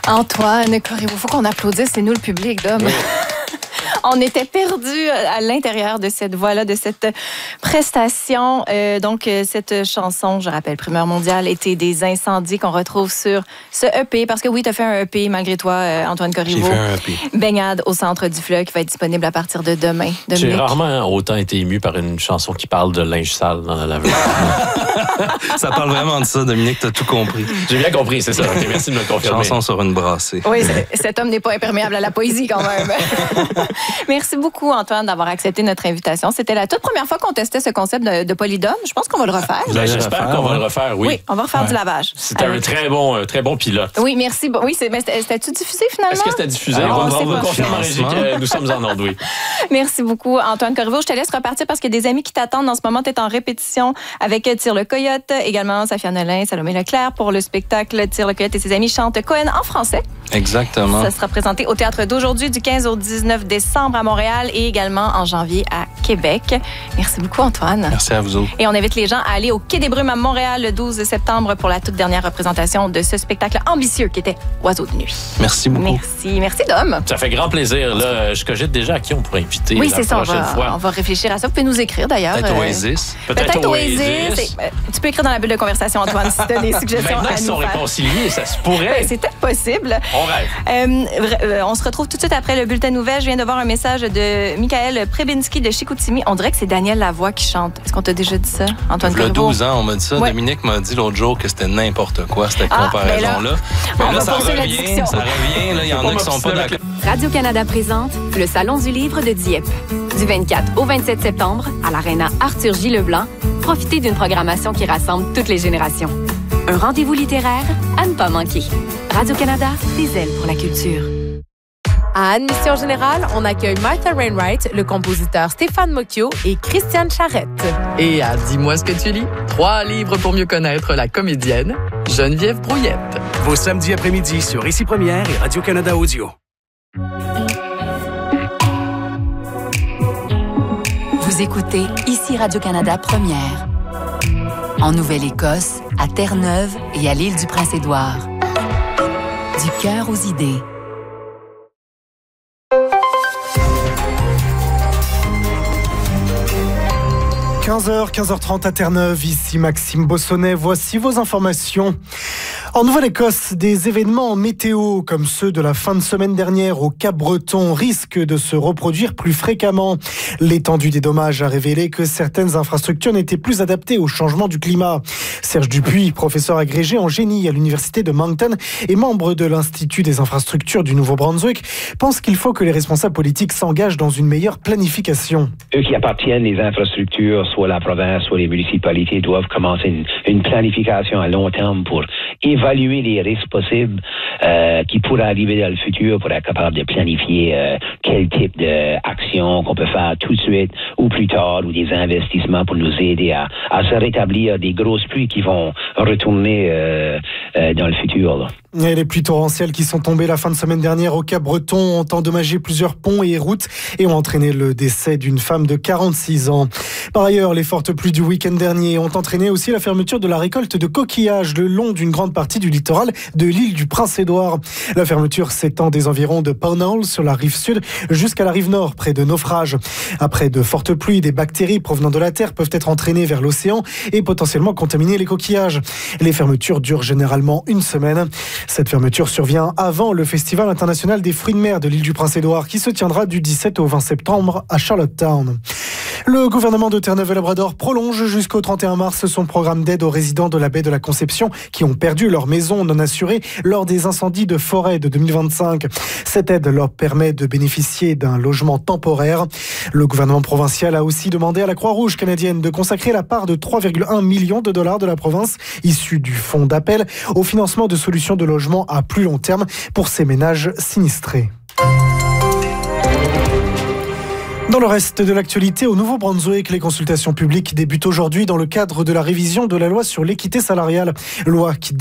Antoine Corriveau, il faut qu'on applaudisse, c'est nous le public, Dom. Oui. On était perdus à l'intérieur de cette voix-là, de cette prestation. Donc, cette chanson, je rappelle, Primeur mondiale, était des incendies qu'on retrouve sur ce EP. Parce que oui, tu as fait un EP malgré toi, Antoine Corriveau. J'ai fait un EP. Baignade au centre du fleuve qui va être disponible à partir de demain. Dominique. J'ai rarement autant été ému par une chanson qui parle de linge sale dans la laveuse. Ça parle vraiment de ça, Dominique, t'as tout compris. J'ai bien compris, c'est ça. Okay, merci de me le confirmer. Chanson sur une brassée. Oui, cet homme n'est pas imperméable à la poésie quand même. Merci beaucoup, Antoine, d'avoir accepté notre invitation. C'était la toute première fois qu'on testait ce concept de polydome. Je pense qu'on va le refaire. J'espère qu'on va le refaire, oui. Oui, on va refaire du lavage. C'était un très bon pilote. Oui, merci. Oui, mais c'était-tu diffusé finalement? Est-ce que c'était diffusé? On va confirmer en régie que nous sommes en ordre, oui. Merci beaucoup, Antoine Corriveau. Je te laisse repartir parce qu'il y a des amis qui t'attendent. En ce moment, tu es en répétition avec Tire le Coyote, également Safia Nolin, Salomé Leclerc pour le spectacle Tire le Coyote et ses amis chantent Cohen en français. Exactement. Ça sera présenté au Théâtre d'aujourd'hui du 15 au 19 décembre à Montréal et également en janvier à Québec. Merci beaucoup, Antoine. Merci à vous autres. Et on invite les gens à aller au Quai des Brumes à Montréal le 12 septembre pour la toute dernière représentation de ce spectacle ambitieux qui était Oiseaux de nuit. Merci beaucoup. Merci, Dom. Ça fait grand plaisir. Là, je cogite déjà à qui on pourrait inviter la prochaine fois. On va réfléchir à ça. Vous pouvez nous écrire d'ailleurs. Peut-être Oasis. Peut-être Oasis. Tu peux écrire dans la bulle de conversation, Antoine, si tu as des suggestions Maintenant à qu'ils nous sont faire. réconciliés, ça se pourrait. C'est peut-être possible. On rêve. On se retrouve tout de suite après le bulletin de nouvelles. Je viens de voir un message de Michael Prebinski de Chicoutimi. On dirait que c'est Daniel Lavoie qui chante. Est-ce qu'on t'a déjà dit ça, Antoine Corriveau? Il y a 12 ans, on m'a dit ça. Ouais. Dominique m'a dit l'autre jour que c'était n'importe quoi, cette comparaison-là. On va ça poursuivre la revient. discussion. Ça revient. Là, il y en a qui sont pas d'accord. Radio-Canada présente le Salon du livre de Dieppe. Du 24 au 27 septembre, à l'Aréna Arthur J. Leblanc, profitez d'une programmation qui rassemble toutes les générations. Un rendez-vous littéraire à ne pas manquer. Radio-Canada, des ailes pour la culture. À Admission Générale, on accueille Martha Wainwright, le compositeur Stéphane Mocchio et Christiane Charette. Et à Dis-moi ce que tu lis, 3 livres pour mieux connaître la comédienne Geneviève Brouillette. Vos samedis après-midi sur Ici Première et Radio-Canada Audio. Vous écoutez Ici Radio-Canada Première. En Nouvelle-Écosse, à Terre-Neuve et à l'île du Prince-Édouard. Du cœur aux idées. – 15h30 à Terre-Neuve, ici Maxime Bossonnet. Voici vos informations. En Nouvelle-Écosse, des événements météo comme ceux de la fin de semaine dernière au Cap-Breton risquent de se reproduire plus fréquemment. L'étendue des dommages a révélé que certaines infrastructures n'étaient plus adaptées au changement du climat. Serge Dupuis, professeur agrégé en génie à l'Université de Moncton et membre de l'Institut des infrastructures du Nouveau-Brunswick, pense qu'il faut que les responsables politiques s'engagent dans une meilleure planification. Eux qui appartiennent les infrastructures, soit la province, soit les municipalités, doivent commencer une planification à long terme pour évaluer les risques possibles qui pourraient arriver dans le futur pour être capable de planifier quel type d'action qu'on peut faire tout de suite ou plus tard, ou des investissements pour nous aider à se rétablir des grosses pluies qui vont retourner dans le futur. Là. Et les pluies torrentielles qui sont tombées la fin de semaine dernière au Cap-Breton ont endommagé plusieurs ponts et routes et ont entraîné le décès d'une femme de 46 ans. Par ailleurs, les fortes pluies du week-end dernier ont entraîné aussi la fermeture de la récolte de coquillages le long d'une grande partie du littoral de l'île du Prince-Édouard. La fermeture s'étend des environs de Pownall sur la rive sud jusqu'à la rive nord près de Naufrage. Après de fortes pluies, des bactéries provenant de la terre peuvent être entraînées vers l'océan et potentiellement contaminer les coquillages. Les fermetures durent généralement une semaine. Cette fermeture survient avant le Festival international des fruits de mer de l'île du Prince-Édouard qui se tiendra du 17 au 20 septembre à Charlottetown. Le gouvernement de Terre-Neuve-et-Labrador prolonge jusqu'au 31 mars son programme d'aide aux résidents de la baie de la Conception qui ont perdu leur maison non assurée lors des incendies de forêt de 2025. Cette aide leur permet de bénéficier d'un logement temporaire. Le gouvernement provincial a aussi demandé à la Croix-Rouge canadienne de consacrer la part de 3,1 millions de dollars de la province issue du fonds d'appel au financement de solutions de logement à plus long terme pour ces ménages sinistrés. Dans le reste de l'actualité, au Nouveau-Brunswick, les consultations publiques débutent aujourd'hui dans le cadre de la révision de la loi sur l'équité salariale. Loi qui